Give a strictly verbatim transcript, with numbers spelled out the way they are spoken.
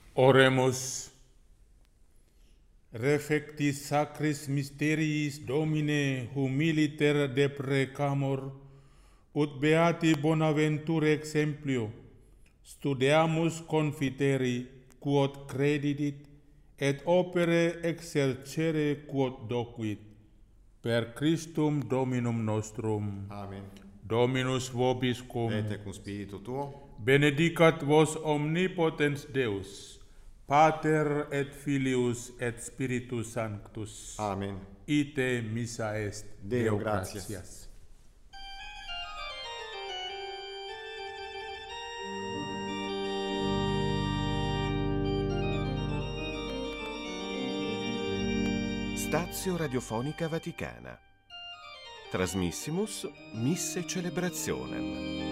Oremus. Refectis sacris mysteriis Domine humiliter deprecamur, ut beati Bonaventure exemplio, studeamus confiteri quod credidit, et opere exercere quod docuit, per Christum Dominum nostrum. Amen. Dominus vobiscum. Et cum spiritu tuo. Benedicat vos omnipotens Deus, Pater et Filius et Spiritus Sanctus. Amen. Ite missa est. Deo gratias. gratias. Stazio Radiofonica Vaticana. Trasmissimus Misse Celebrationem.